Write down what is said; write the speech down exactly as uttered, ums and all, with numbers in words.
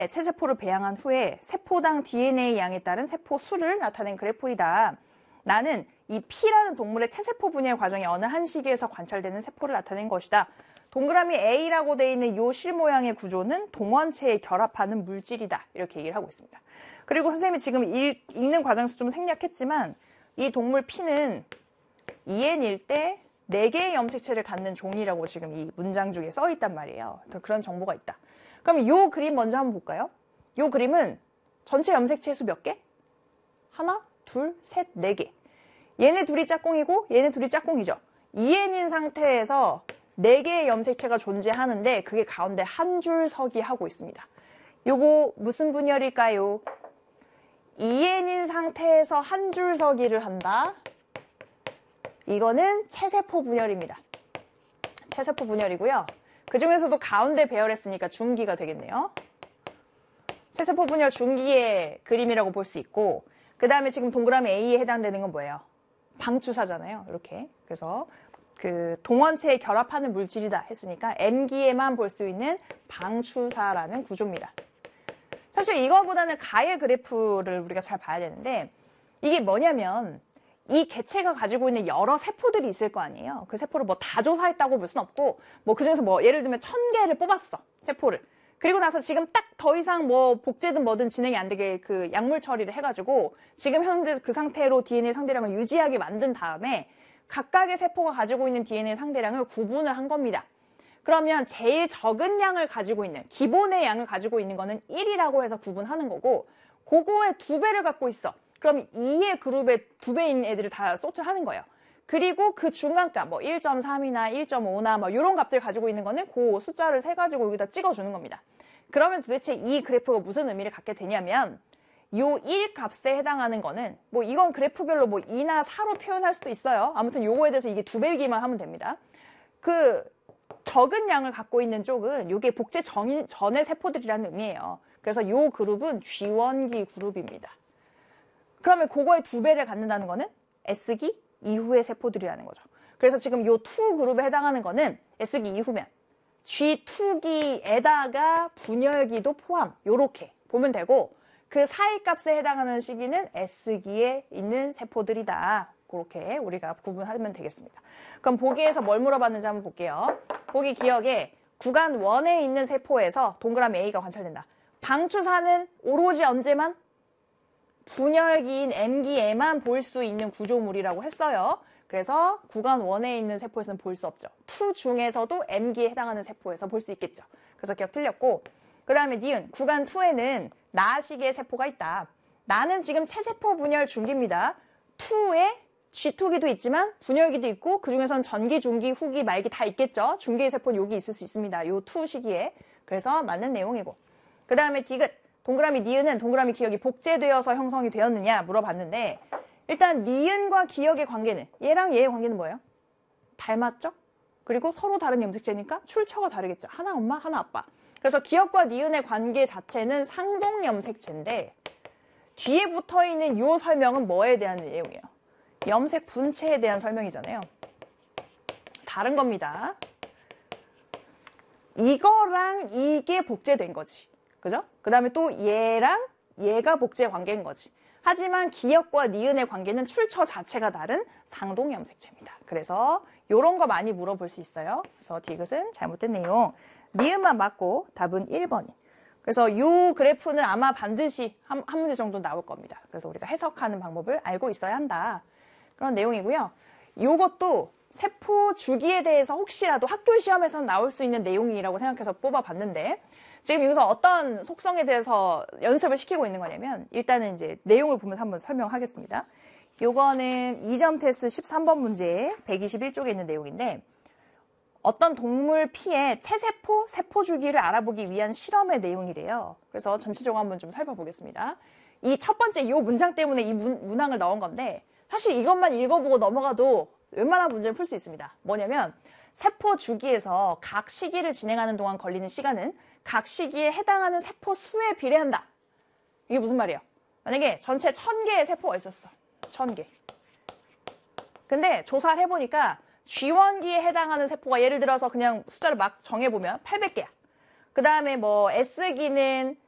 체세포를 배양한 후에 세포당 디엔에이 양에 따른 세포 수를 나타낸 그래프이다. 나는 이 P라는 동물의 체세포 분열 과정의 어느 한 시기에서 관찰되는 세포를 나타낸 것이다. 동그라미 A라고 되어 있는 이 실 모양의 구조는 동원체에 결합하는 물질이다. 이렇게 얘기를 하고 있습니다. 그리고 선생님이 지금 읽, 읽는 과정에서 좀 생략했지만 이 동물 P는 이엔일 때 네 개의 염색체를 갖는 종이라고 지금 이 문장 중에 써 있단 말이에요. 그런 정보가 있다. 그럼 이 그림 먼저 한번 볼까요? 이 그림은 전체 염색체 수 몇 개? 하나, 둘, 셋, 네 개. 얘네 둘이 짝꿍이고 얘네 둘이 짝꿍이죠. 이엔인 상태에서 네 개의 염색체가 존재하는데 그게 가운데 한 줄 서기 하고 있습니다. 요거 무슨 분열일까요? 이엔인 상태에서 한 줄 서기를 한다. 이거는 체세포 분열입니다. 체세포 분열이고요. 그 중에서도 가운데 배열했으니까 중기가 되겠네요. 체세포 분열 중기의 그림이라고 볼 수 있고, 그 다음에 지금 동그라미 A에 해당되는 건 뭐예요? 방추사잖아요. 이렇게. 그래서 그 동원체에 결합하는 물질이다 했으니까 M기에만 볼 수 있는 방추사라는 구조입니다. 사실 이거보다는 가의 그래프를 우리가 잘 봐야 되는데, 이게 뭐냐면 이 개체가 가지고 있는 여러 세포들이 있을 거 아니에요. 그 세포를 뭐 다 조사했다고 볼 순 없고, 뭐 그중에서 뭐 예를 들면 천 개를 뽑았어, 세포를. 그리고 나서 지금 딱 더 이상 뭐 복제든 뭐든 진행이 안 되게 그 약물 처리를 해가지고 지금 현재 그 상태로 디엔에이 상대량을 유지하게 만든 다음에 각각의 세포가 가지고 있는 디엔에이 상대량을 구분을 한 겁니다. 그러면 제일 적은 양을 가지고 있는, 기본의 양을 가지고 있는 거는 일이라고 해서 구분하는 거고, 그거의 두 배를 갖고 있어. 그럼 이의 그룹의 두 배인 애들을 다 소트하는 거예요. 그리고 그 중간값, 뭐 일 점 삼이나 일 점 오나 뭐 이런 값들 가지고 있는 거는 그 숫자를 세가지고 여기다 찍어주는 겁니다. 그러면 도대체 이 그래프가 무슨 의미를 갖게 되냐면, 요 일 값에 해당하는 거는, 뭐 이건 그래프별로 뭐 이나 사로 표현할 수도 있어요. 아무튼 요거에 대해서 이게 두 배기만 하면 됩니다. 그 적은 양을 갖고 있는 쪽은 요게 복제 전, 전의 세포들이라는 의미예요. 그래서 요 그룹은 쥐원기 그룹입니다. 그러면 그거의 두 배를 갖는다는 거는 S기 이후의 세포들이라는 거죠. 그래서 지금 요 이 그룹에 해당하는 거는 S기 이후면 쥐 이기에다가 분열기도 포함, 요렇게 보면 되고, 그 사이 값에 해당하는 시기는 S기에 있는 세포들이다. 그렇게 우리가 구분하면 되겠습니다. 그럼 보기에서 뭘 물어봤는지 한번 볼게요. 보기 기억에 구간 일에 있는 세포에서 동그라미 A가 관찰된다. 방추사는 오로지 언제만? 분열기인 M기에만 볼 수 있는 구조물이라고 했어요. 그래서 구간 일에 있는 세포에서는 볼 수 없죠. 이 중에서도 M기에 해당하는 세포에서 볼 수 있겠죠. 그래서 기억 틀렸고, 그 다음에 니은, 구간 이에는 나시기의 세포가 있다. 나는 지금 체세포 분열 중기입니다. 이에 쥐투기도 있지만 분열기도 있고, 그 중에서는 전기, 중기, 후기, 말기 다 있겠죠. 중기의 세포는 여기 있을 수 있습니다. 요 이 시기에. 그래서 맞는 내용이고. 그 다음에 디귿, 동그라미 니은은 동그라미 기억이 복제되어서 형성이 되었느냐 물어봤는데, 일단 니은과 기억의 관계는, 얘랑 얘의 관계는 뭐예요? 닮았죠? 그리고 서로 다른 염색체니까 출처가 다르겠죠. 하나 엄마, 하나 아빠. 그래서 기억과 니은의 관계 자체는 상동 염색체인데, 뒤에 붙어있는 이 설명은 뭐에 대한 내용이에요? 염색 분체에 대한 설명이잖아요. 다른 겁니다. 이거랑 이게 복제된 거지. 그죠? 그 다음에 또 얘랑 얘가 복제 관계인 거지. 하지만 기억과 니은의 관계는 출처 자체가 다른 상동 염색체입니다. 그래서 이런 거 많이 물어볼 수 있어요. 그래서 디귿은 잘못된 내용. 니은만 맞고 답은 일 번이. 그래서 이 그래프는 아마 반드시 한, 한 문제 정도 나올 겁니다. 그래서 우리가 해석하는 방법을 알고 있어야 한다. 그런 내용이고요. 이것도 세포 주기에 대해서 혹시라도 학교 시험에서 나올 수 있는 내용이라고 생각해서 뽑아봤는데, 지금 여기서 어떤 속성에 대해서 연습을 시키고 있는 거냐면, 일단은 이제 내용을 보면서 한번 설명하겠습니다. 요거는 이 점 테스트 십삼 번 문제 백이십일 쪽에 있는 내용인데, 어떤 동물 피의 체세포, 세포 주기를 알아보기 위한 실험의 내용이래요. 그래서 전체적으로 한번 좀 살펴보겠습니다. 이 첫 번째 이 문장 때문에 이 문, 문항을 넣은 건데, 사실 이것만 읽어보고 넘어가도 웬만한 문제는 풀 수 있습니다. 뭐냐면, 세포 주기에서 각 시기를 진행하는 동안 걸리는 시간은 각 시기에 해당하는 세포 수에 비례한다. 이게 무슨 말이에요? 만약에 전체 천 개의 세포가 있었어. 천 개. 근데 조사를 해보니까 쥐원기에 해당하는 세포가 예를 들어서 그냥 숫자를 막 정해보면 팔백 개야. 그 다음에 뭐 S기는